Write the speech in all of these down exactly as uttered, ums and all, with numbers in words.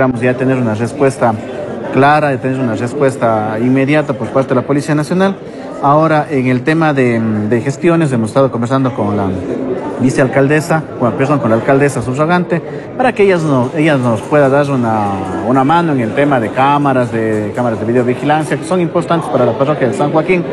Esperamos ya tener una respuesta clara, de tener una respuesta inmediata por parte de la Policía Nacional. Ahora, en el tema de, de gestiones, hemos estado conversando con la vicealcaldesa, bueno, perdón, con la alcaldesa subrogante, para que ellas nos, ellas nos pueda dar una, una mano en el tema de cámaras, de cámaras de videovigilancia, que son importantes para la parroquia de San Joaquín,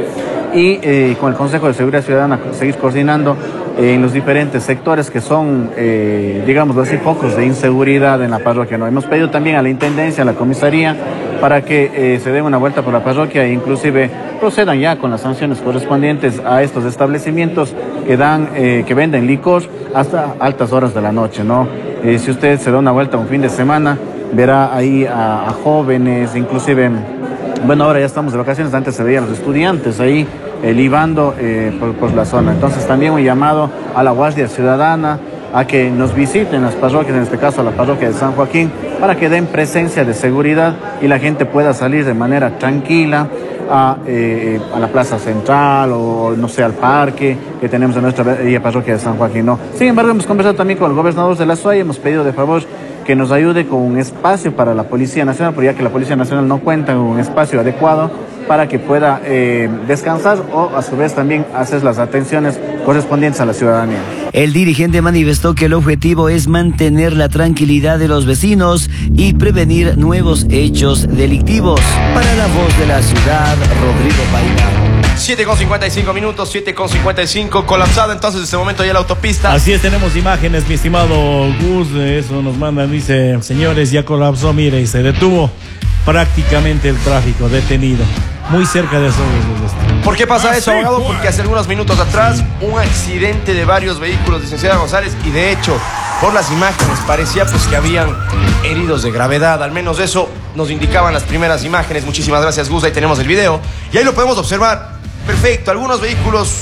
y eh, con el Consejo de Seguridad Ciudadana seguir coordinando eh, en los diferentes sectores que son, eh, digamos así, focos de inseguridad en la parroquia, ¿no? Hemos pedido también a la Intendencia, a la Comisaría, para que eh, se den una vuelta por la parroquia e inclusive procedan ya con las sanciones correspondientes a estos establecimientos que dan, eh, que venden licor hasta altas horas de la noche, ¿no? Eh, si usted se da una vuelta un fin de semana, verá ahí a, a jóvenes, inclusive, bueno, ahora ya estamos de vacaciones, antes se veían los estudiantes ahí eh, libando eh, por, por la zona. Entonces también un llamado a la Guardia Ciudadana a que nos visiten las parroquias, en este caso la parroquia de San Joaquín, para que den presencia de seguridad y la gente pueda salir de manera tranquila a, eh, a la plaza central o no sé, al parque que tenemos en nuestra parroquia de San Joaquín, ¿no? Sin embargo, hemos conversado también con el gobernador de la S U A y hemos pedido de favor que nos ayude con un espacio para la Policía Nacional, porque ya que la Policía Nacional no cuenta con un espacio adecuado para que pueda eh, descansar o a su vez también hacer las atenciones correspondientes a la ciudadanía. El dirigente manifestó que el objetivo es mantener la tranquilidad de los vecinos y prevenir nuevos hechos delictivos. Para La Voz de la Ciudad, Rodrigo Paina. siete con cincuenta y cinco minutos, siete con cincuenta y cinco, colapsada entonces en este momento ya la autopista. Así es, tenemos imágenes, mi estimado Gus, eso nos mandan, dice, señores, ya colapsó, mire, y se detuvo prácticamente el tráfico, detenido, muy cerca de eso. ¿Por qué pasa eso, abogado? Porque hace algunos minutos atrás, un accidente de varios vehículos, licenciada González, y de hecho, por las imágenes, parecía pues que habían heridos de gravedad, al menos eso nos indicaban las primeras imágenes. Muchísimas gracias, Gus, ahí tenemos el video, y ahí lo podemos observar. Perfecto, algunos vehículos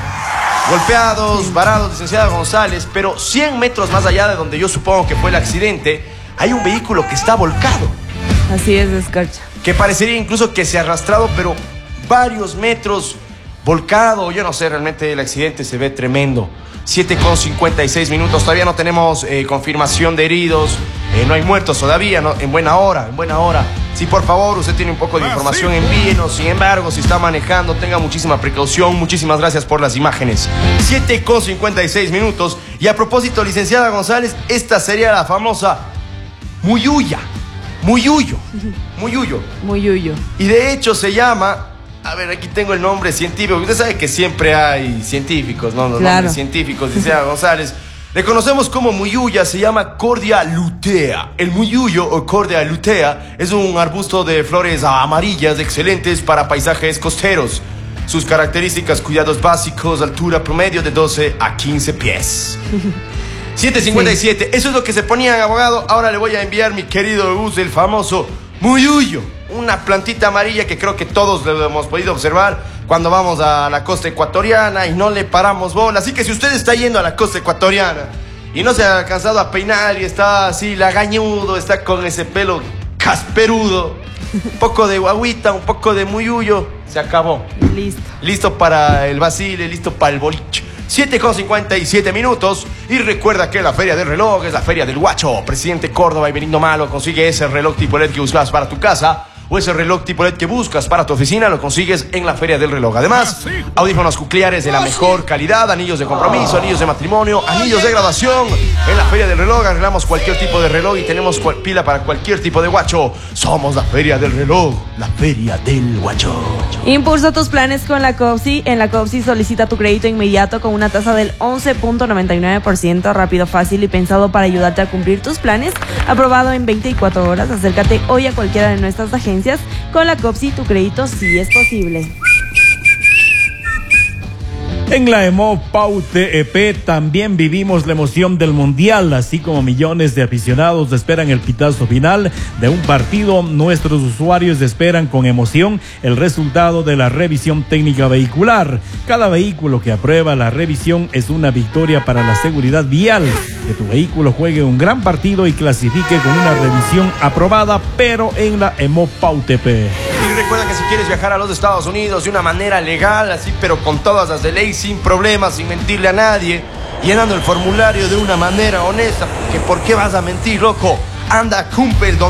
golpeados, varados, licenciada González, pero cien metros más allá de donde yo supongo que fue el accidente, hay un vehículo que está volcado. Así es, Escarcha. Que parecería incluso que se ha arrastrado, pero varios metros volcado. Yo no sé, realmente el accidente se ve tremendo. siete con cincuenta y seis minutos, todavía no tenemos eh, confirmación de heridos, eh, no hay muertos todavía, no, en buena hora, en buena hora. Si por favor usted tiene un poco de información, envíenos. Sin embargo, si está manejando, tenga muchísima precaución. Muchísimas gracias por las imágenes. siete con cincuenta y seis minutos. Y a propósito, licenciada González, esta sería la famosa Muyuya. Muyuyo. Muyuyo. Muyuyo. Y de hecho se llama... A ver, aquí tengo el nombre científico. Usted sabe que siempre hay científicos, ¿no? Los claro. nombres científicos, licenciada González. Le conocemos como Muyuya, se llama Cordia lutea. El Muyuyo o Cordia lutea es un arbusto de flores amarillas excelentes para paisajes costeros. Sus características, cuidados básicos, altura promedio de doce a quince pies. siete cincuenta y siete, sí. Eso es lo que se ponían, abogado. Ahora le voy a enviar, mi querido Gus, el famoso Muyuyo. Una plantita amarilla que creo que todos lo hemos podido observar cuando vamos a la costa ecuatoriana y no le paramos bola. Así que si usted está yendo a la costa ecuatoriana y no se ha alcanzado a peinar y está así lagañudo, está con ese pelo casperudo, un poco de guaguita, un poco de muyuyo, se acabó. Listo. Listo para el vacile, listo para el boliche. siete con cincuenta y siete minutos. Y recuerda que la Feria del Reloj es la Feria del Guacho. Presidente Córdoba y Benigno Malo, consigue ese reloj tipo L E D que usas para tu casa o ese reloj tipo L E D que buscas para tu oficina, lo consigues en la Feria del Reloj. Además, audífonos cocleares de la mejor calidad, anillos de compromiso, anillos de matrimonio, anillos de graduación. En la Feria del Reloj arreglamos cualquier tipo de reloj y tenemos pila para cualquier tipo de guacho. Somos la Feria del Reloj, la Feria del Guacho. Impulsa tus planes con la COPSI. En la COPSI solicita tu crédito inmediato con una tasa del once punto noventa y nueve por ciento, rápido, fácil y pensado para ayudarte a cumplir tus planes. Aprobado en veinticuatro horas. Acércate hoy a cualquiera de nuestras agencias. Con la COPSI tu crédito sí es posible. En la EMO Pau T E P también vivimos la emoción del Mundial, así como millones de aficionados esperan el pitazo final de un partido. Nuestros usuarios esperan con emoción el resultado de la revisión técnica vehicular. Cada vehículo que aprueba la revisión es una victoria para la seguridad vial. Que tu vehículo juegue un gran partido y clasifique con una revisión aprobada, pero en la EMO Pau T E P. Y recuerda que si quieres viajar a los Estados Unidos de una manera legal, así, pero con todas las de ley, sin problemas, sin mentirle a nadie, llenando el formulario de una manera honesta, porque ¿por qué vas a mentir, loco? Anda, cumple el